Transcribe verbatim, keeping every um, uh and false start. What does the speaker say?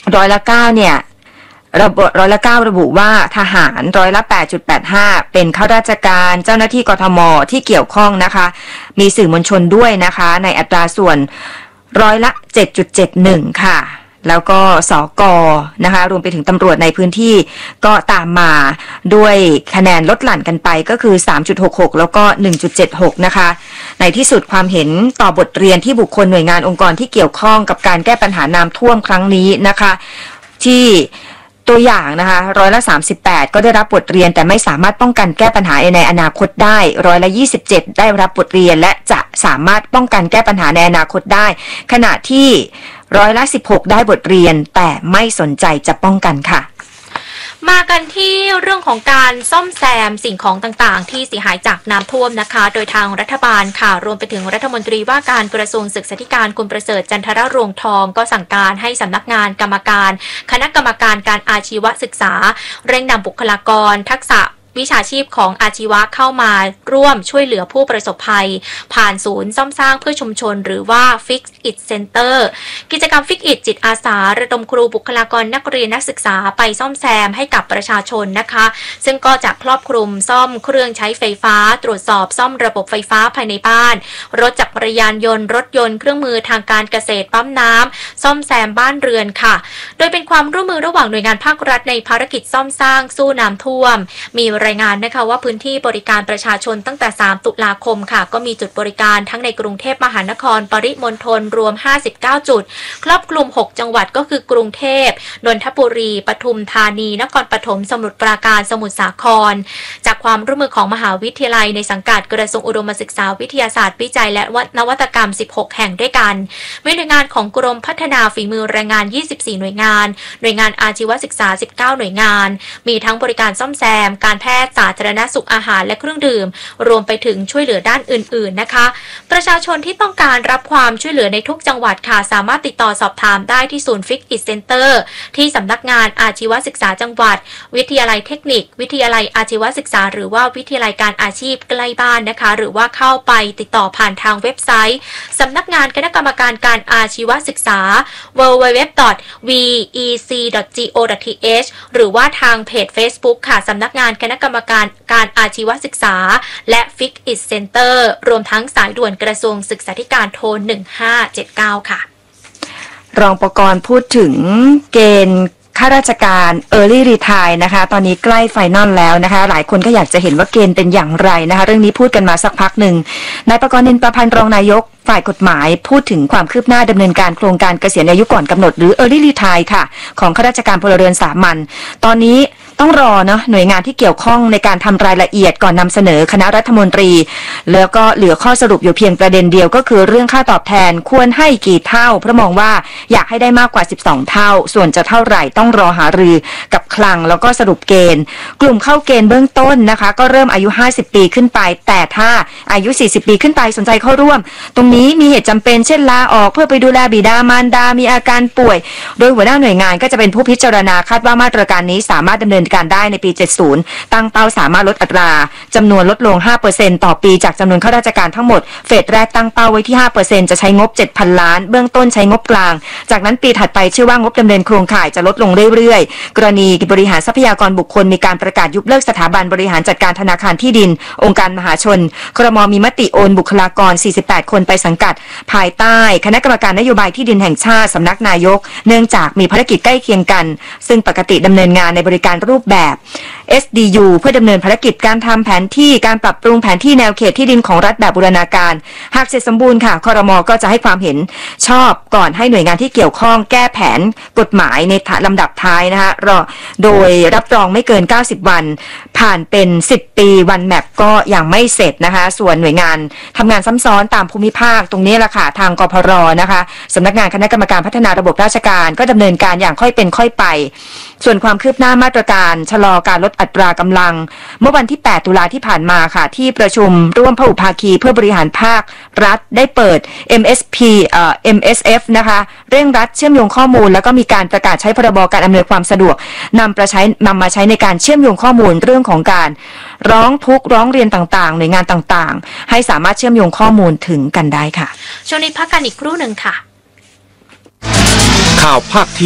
ร้อยละเก้าเนี่ยระบุร้อยละเก้าระบุว่าทหารร้อยละ แปดจุดแปดห้า เป็นข้าราชการเจ้าหน้าที่กทม.ที่เกี่ยวข้องนะคะมีสื่อมวลชนด้วยนะคะในอัตราส่วนร้อยละ เจ็ดจุดเจ็ดหนึ่ง ค่ะแล้วก็สกนะคะรวมไปถึงตำรวจในพื้นที่ก็ตามมาด้วยคะแนนลดหลั่นกันไปก็คือ สามจุดหกหก แล้วก็ หนึ่งจุดเจ็ดหก นะคะในที่สุดความเห็นต่อบทเรียนที่บุคคลหน่วยงานองค์กรที่เกี่ยวข้องกับการแก้ปัญหาน้ำท่วมครั้งนี้นะคะที่ตัวอย่างนะคะร้อยละสามสิบแปดก็ได้รับบทเรียนแต่ไม่สามารถป้องกันแก้ปัญหาในอนาคตได้ร้อยละยี่สิบเจ็ดได้รับบทเรียนและจะสามารถป้องกันแก้ปัญหาในอนาคตได้ขณะที่ร้อยละสิบหกได้บทเรียนแต่ไม่สนใจจะป้องกันค่ะมากันที่เรื่องของการซ่อมแซมสิ่งของต่างๆที่เสียหายจากน้ำท่วมนะคะโดยทางรัฐบาลค่ะรวมไปถึงรัฐมนตรีว่าการกระทรวงศึกษาธิการคุณประเสริฐจันทรรวงทองก็สั่งการให้สำนักงานกรรมการคณะกรรมการการอาชีวศึกษาเร่งนำบุคลากรทักษะวิชาชีพของอาชีวะเข้ามาร่วมช่วยเหลือผู้ประสบภัยผ่านศูนย์ซ่อมสร้างเพื่อชุมชนหรือว่า Fix It Center กิจกรรม Fix It จิตอาสาระดมครูบุคลากรนักเรียนนักศึกษาไปซ่อมแซมให้กับประชาชนนะคะซึ่งก็จะครอบคลุมซ่อมเครื่องใช้ไฟฟ้าตรวจสอบซ่อมระบบไฟฟ้าภายในบ้านรถจักรยานยนต์รถยนต์เครื่องมือทางการเกษตรปั๊มน้ำซ่อมแซมบ้านเรือนค่ะโดยเป็นความร่วมมือระหว่างหน่วยงานภาครัฐในภารกิจซ่อมสร้างสู้น้ำท่วมมีรายงานนะคะว่าพื้นที่บริการประชาชนตั้งแต่สามตุลาคมค่ะก็มีจุดบริการทั้งในกรุงเทพมหานครปริมณฑลรวมห้าสิบเก้าจุดครอบคลุมหกจังหวัดก็คือกรุงเทพนนทบุรีปทุมธานีนครปฐมสมุทรปราการสมุทรสาครจากความร่วมมือของมหาวิทยาลัยในสังกัดกระทรวงอุดมศึกษาวิทยาศาสตร์วิจัยและนวัตกรรมสิบหกแห่งด้วยกันมีหน่วยงานของกรมพัฒนาฝีมือแรงงานยี่สิบสี่หน่วยงานหน่วยงานอาชีวศึกษาสิบเก้าหน่วยงานมีทั้งบริการซ่อมแซมการแพทย์สาธารณสุขอาหารและเครื่องดื่มรวมไปถึงช่วยเหลือด้านอื่นๆนะคะประชาชนที่ต้องการรับความช่วยเหลือในทุกจังหวัดค่ะสามารถติดต่อสอบถามได้ที่ศูนย์ Fix It Center ที่สำนักงานอาชีวศึกษาจังหวัดวิทยาลัยเทคนิควิทยาลัยอาชีวศึกษาหรือว่าวิทยาลัยการอาชีพใกล้บ้านนะคะหรือว่าเข้าไปติดต่อผ่านทางเว็บไซต์สำนักงานคณะกรรมการการอาชีวศึกษา ดับเบิลยู ดับเบิลยู ดับเบิลยู ดอท วี อี ซี ดอท จี โอ ดอท ที เอช หรือว่าทางเพจ Facebook ค่ะสำนักงานคณะกรรมการการอาชีวศึกษาและ Fix It Center รวมทั้งสายด่วนกระทรวงศึกษาธิการโทรหนึ่งห้าเจ็ดเก้าค่ะรองปกรณ์พูดถึงเกณฑ์ข้าราชการ Early Retire นะคะตอนนี้ใกล้ไฟนอลแล้วนะคะหลายคนก็อยากจะเห็นว่าเกณฑ์เป็นอย่างไรนะคะเรื่องนี้พูดกันมาสักพักหนึ่งนายปกรณ์ นินประพันธ์รองนายกฝ่ายกฎหมายพูดถึงความคืบหน้าดำเนินการโครงการเกษียณอายุก่อนกำหนดหรือ Early Retire ค่ะของข้าราชการพลเรือนสามัญตอนนี้ต้องรอเนาะหน่วยงานที่เกี่ยวข้องในการทำรายละเอียดก่อนนำเสนอคณะรัฐมนตรีแล้วก็เหลือข้อสรุปอยู่เพียงประเด็นเดียวก็คือเรื่องค่าตอบแทนควรให้กี่เท่าเพราะมองว่าอยากให้ได้มากกว่าสิบสองเท่าส่วนจะเท่าไหร่ต้องรอหารือกับคลังแล้วก็สรุปเกณฑ์กลุ่มเข้าเกณฑ์เบื้องต้นนะคะก็เริ่มอายุห้าสิบปีขึ้นไปแต่ถ้าอายุสี่สิบปีขึ้นไปสนใจเข้าร่วมตรงนี้มีเหตุจำเป็นเช่นลาออกเพื่อไปดูแลบิดามารดามีอาการป่วยโดยหัวหน้าหน่วยงานก็จะเป็นผู้พิจารณาคาดว่ามาตรการนี้สามารถดำเนินการได้ในปีเจ็ดสิบตั้งเป้าสามารถลดอัตราจำนวนลดลง ห้าเปอร์เซ็นต์ ต่อปีจากจำนวนข้าราชการทั้งหมดเฟสแรกตั้งเป้าไว้ที่ ห้าเปอร์เซ็นต์ จะใช้งบ เจ็ดพัน ล้านเบื้องต้นใช้งบกลางจากนั้นปีถัดไปเชื่อว่างบดำเนินโครงข่ายจะลดลงเรื่อยๆกรณีบริหารทรัพยากรบุคคลมีการประกาศยุบเลิกสถาบันบริหารจัดการธนาคารที่ดินองค์การมหาชนครม.มีมติโอนบุคลากรสี่สิบแปดคนไปสังกัดภายใต้คณะกรรมการนโยบายที่ดินแห่งชาติสำนักนายกเนื่องจากมีภารกิจใกล้เคียงกันซึ่งปกติดำเนินงานในบริการรูปแบบ เอส ดี ยู เพื่อดำเนินภารกิจการทำแผนที่การปรับปรุงแผนที่แนวเขตที่ดินของรัฐแบบบูรณาการหากเสร็จสมบูรณ์ค่ะครม.ก็จะให้ความเห็นชอบก่อนให้หน่วยงานที่เกี่ยวข้องแก้แผนกฎหมายในลำดับท้ายนะคะรอโดยรับรองไม่เกินเก้าสิบวันผ่านเป็นสิบปีวันแมปก็ยังไม่เสร็จนะคะส่วนหน่วยงานทำงานซ้ำซ้อนตามภูมิภาคตรงนี้แหละค่ะทางกพรนะคะสำนักงานคณะกรรมการพัฒนาระบบราชการก็ดำเนินการอย่างค่อยเป็นค่อยไปส่วนความคืบหน้ามาตรการชะลอการลดอัตรากำลังเมื่อวันที่แปดตุลาที่ผ่านมาค่ะที่ประชุมร่วมพหุภาคีเพื่อบริหารภาครัฐได้เปิด เอ็ม เอส พี เอ่อ เอ็ม เอส เอฟ นะคะเร่งรัดเชื่อมโยงข้อมูลแล้วก็มีการประกาศใช้พรบการอำนวยความสะดวกนำประใช้นำมาใช้ในการเชื่อมโยงข้อมูลเรื่องของการร้องทุกข์ร้องเรียนต่างๆหน่วยงานต่างๆให้สามารถเชื่อมโยงข้อมูลถึงกันได้ค่ะช่วงนี้พักกันอีกครู่หนึ่งค่ะข่าวภาคที่